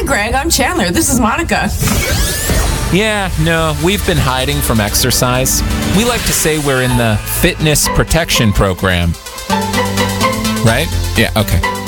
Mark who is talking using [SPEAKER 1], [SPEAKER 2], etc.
[SPEAKER 1] Greg. I'm Chandler. This is Monica.
[SPEAKER 2] Yeah, no, we've been hiding from exercise. We like to say we're in the fitness protection program. Right? Yeah, okay.